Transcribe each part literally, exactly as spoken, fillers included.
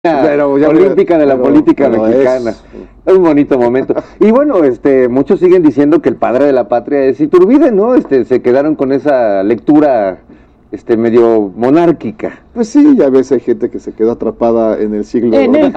Pero ya olímpica de la pero, política pero mexicana. Es... es un bonito momento. Y bueno, este, muchos siguen diciendo que el padre de la patria es Iturbide, ¿no? Este, se quedaron con esa lectura este medio monárquica. Pues sí, ya ves, hay gente que se quedó atrapada en el siglo... ¡En el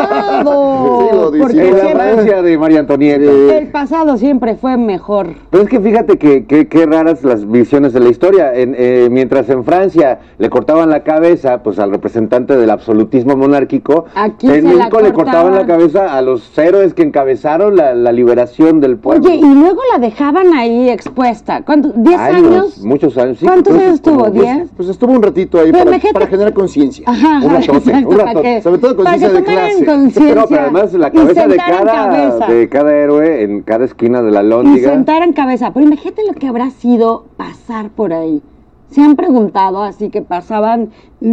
pasado! Porque en la Francia de María Antonieta. El pasado siempre fue mejor. Pero es que fíjate que qué raras las visiones de la historia. En, eh, mientras en Francia le cortaban la cabeza pues al representante del absolutismo monárquico, aquí en México le cortaban la cabeza a los héroes que encabezaron la, la liberación del pueblo. Oye, y luego la dejaban ahí expuesta. ¿Cuántos? ¿Diez años? años? Muchos años. Sí, ¿cuántos años estuvo? ¿Diez? Pues estuvo un ratito ahí para, para generar conciencia. Un ratote, un ratote. Sobre todo conciencia de clase. Pero, pero además la cabeza de cada, cabeza. de cada héroe en cada esquina de la lóndiga. Y sentar en cabeza. Pero imagínate lo que habrá sido pasar por ahí. Se han preguntado, así que pasaban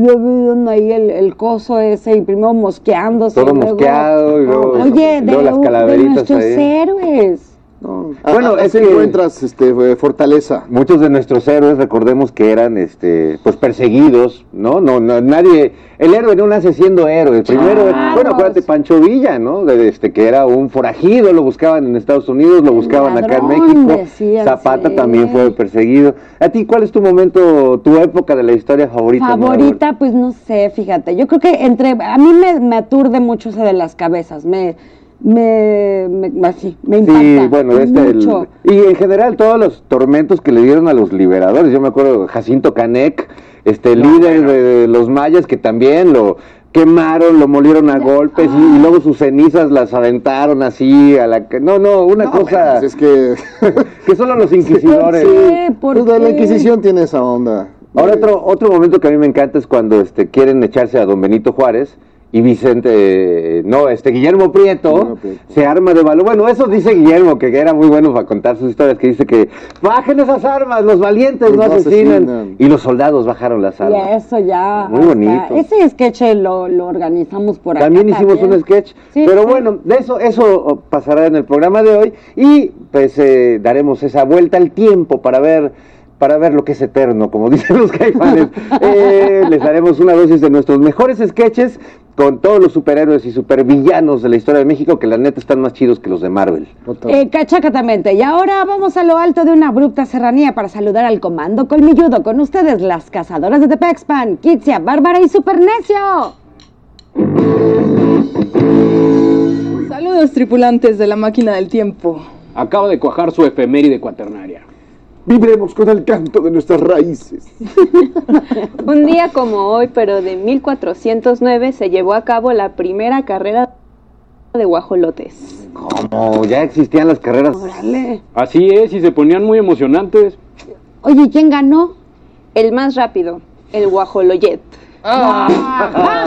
ahí el, el coso ese y primero mosqueándose. Todo luego, mosqueado y luego, oye, luego de, las calaveritas de nuestros ahí. héroes. No. Bueno, ah, es que encuentras este, fortaleza. Muchos de nuestros héroes, recordemos que eran este, pues perseguidos, ¿no? No, no nadie, el héroe no nace siendo héroe. Primero, claro. Bueno, acuérdate Pancho Villa, ¿no? De, este, que era un forajido, lo buscaban en Estados Unidos, lo buscaban acá en México. Zapata sí. también fue perseguido. ¿A ti cuál es tu momento, tu época de la historia favorita? Favorita, pues no sé, fíjate. Yo creo que entre, a mí me, me aturde mucho ese de las cabezas, me... Me, me, así, me impacta sí, bueno, este mucho. El, y en general todos los tormentos que le dieron a los liberadores. Yo me acuerdo Jacinto Canec, este no, líder bueno. de los mayas, que también lo quemaron, lo molieron a golpes ah. y, y luego sus cenizas las aventaron así a la... No, no, una no, cosa... Pues es que... que solo los inquisidores... Sí, ¿por qué? La Inquisición tiene esa onda. Ahora otro, otro momento que a mí me encanta es cuando este, quieren echarse a don Benito Juárez y Vicente, eh, no, este Guillermo Prieto, no, Prieto se arma de valor. Bueno, eso dice Guillermo, que era muy bueno para contar sus historias, que dice que bajen esas armas, los valientes no asesinan. asesinan. Y los soldados bajaron las armas. Y eso ya. Muy bonito. Ese sketch lo, lo organizamos por acá. También hicimos también. un sketch, sí, pero sí. bueno, de eso, eso pasará en el programa de hoy y pues eh, daremos esa vuelta al tiempo para ver... para ver lo que es eterno, como dicen los Caifanes. eh, les daremos una dosis de nuestros mejores sketches con todos los superhéroes y supervillanos de la historia de México, que la neta están más chidos que los de Marvel. Eh, cachacatamente. Y ahora vamos a lo alto de una abrupta serranía para saludar al Comando Colmilludo. Con ustedes, las cazadoras de Tepexpan, Kitsia, Bárbara y Supernecio. Saludos, tripulantes de la máquina del tiempo. Acaba de cuajar su efeméride cuaternaria. Vibremos con el canto de nuestras raíces. Un día como hoy, pero de mil cuatrocientos nueve, se llevó a cabo la primera carrera de guajolotes. ¿Cómo? ¿Ya existían las carreras? Órale. Así es, y se ponían muy emocionantes. Oye, ¿quién ganó? El más rápido, el guajoloyet. ¡Ah!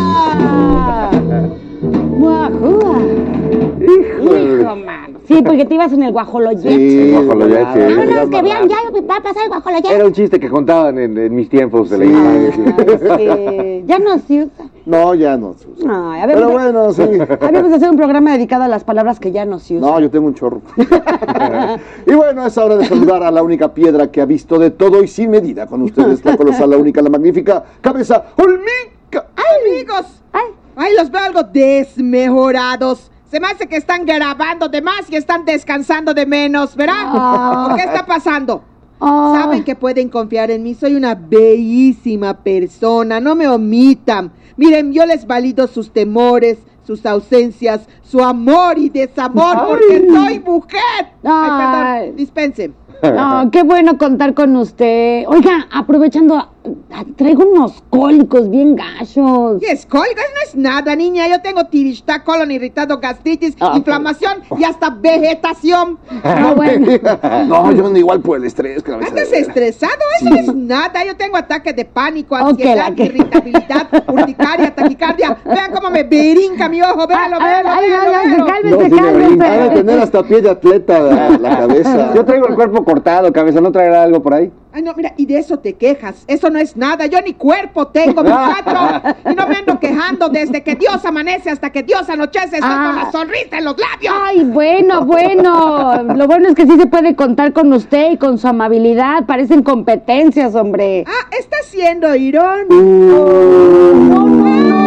¡Guajúa! Hijo, mano. Sí, porque te ibas en el guajoloyet. Sí, el guajoloyet. Sí. Vámonos, que vean, ya va a pasar el guajoloyet. Era un chiste que contaban en, en mis tiempos de la infancia. Sí. Ya no se usa. No, ya no se usa. No, a ver, pero bueno, sí. Habíamos de hacer un programa dedicado a las palabras que ya no se usan. No, yo tengo un chorro. Y bueno, es hora de saludar a la única piedra que ha visto de todo y sin medida. Con ustedes, la colosal, la única, la magnífica, Cabeza Olmeca. ¡Ay, amigos! ¡Ay! ¡Ay, los veo algo desmejorados! Se me hace que están grabando de más y están descansando de menos, ¿verdad? Oh. ¿Qué está pasando? Oh. Saben que pueden confiar en mí, soy una bellísima persona, no me omitan. Miren, yo les valido sus temores, sus ausencias, su amor y desamor, Ay. porque soy mujer. Ay, Ay perdón, dispensen. No, qué bueno contar con usted. Oiga, aprovechando, traigo unos cólicos bien gachos. ¿Qué es cólicos? No es nada, niña. Yo tengo tiristá, colon irritado, gastritis, ah, inflamación pero... y hasta vegetación. No, bueno. No, yo ando igual por el estrés. ¿Andas estresado? Eso sí. no es nada. Yo tengo ataques de pánico, ansiedad, okay, irritabilidad, urticaria, taquicardia. Vean cómo me brinca mi ojo. Véanlo, véanlo, véanlo. Cálmese, cálmese. Ha de tener hasta pie de atleta la, la cabeza. Yo traigo el cuerpo cortado, Cabeza. ¿No traerá algo por ahí? Ay, no, mira, y de eso te quejas. Eso no es nada. Yo ni cuerpo tengo, mi cuatro. Y no me ando quejando desde que Dios amanece hasta que Dios anochece. Estoy ah. con la sonrisa en los labios. Ay, bueno, bueno. Lo bueno es que sí se puede contar con usted y con su amabilidad. Parecen competencias, hombre. Ah, está siendo irónico. Uh. No, no, no.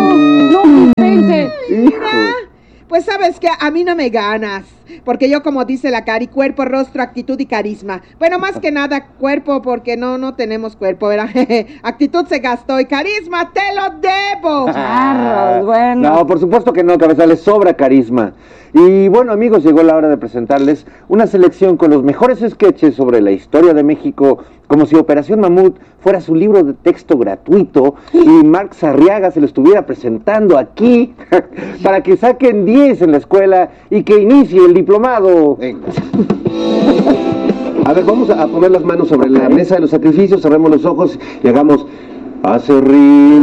no, no, pense. Mira, pues sabes que a mí no me ganas, porque yo, como dice la Cari, cuerpo, rostro, actitud y carisma. Bueno, más que nada cuerpo, porque no, no tenemos cuerpo, ¿verdad? Actitud se gastó y carisma te lo debo. Charros, bueno. No, por supuesto que no, Cabeza, les sobra carisma. Y bueno, amigos, llegó la hora de presentarles una selección con los mejores sketches sobre la historia de México, como si Operación Mamut fuera su libro de texto gratuito y Marx Arriaga se lo estuviera presentando aquí para que saquen diez en la escuela y que inicie el diplomado. Venga. A ver, vamos a poner las manos sobre la mesa de los sacrificios, cerremos los ojos y hagamos acerrín,